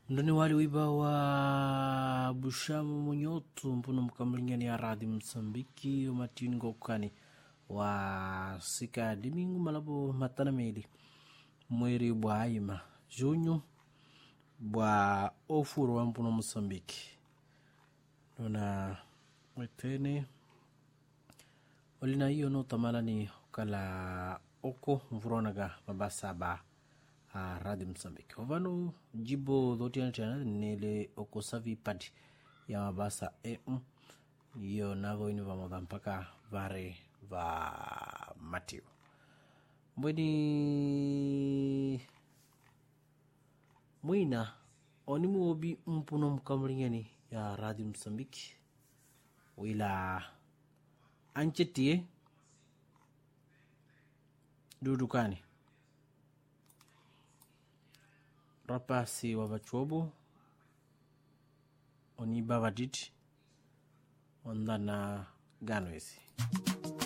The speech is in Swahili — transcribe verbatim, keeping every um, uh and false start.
Ndoni wali wiba wa Bushamu Munyotu mpuno mkamlingani ya Radi Msambiki umatini ngokani wa sika dimingu malabo matana meli mweri bwa aima junyu bwa ofuru wa mpuno Msambiki nuna mwetene walina hiyo no tamala ni kala oko mvuronaga mabasa ba a Radi Msambiki ovano jibo dhoti ya chana nele oko savi padi ya mabasa e um iyo nago ini vamoda mpaka vare va matio mbweni mwina onimu obi mpuno mkamlingani ya Radi Msambiki wila anchetie dudukani rapasi wa vachuobo oniba vaditi ondana ganwezi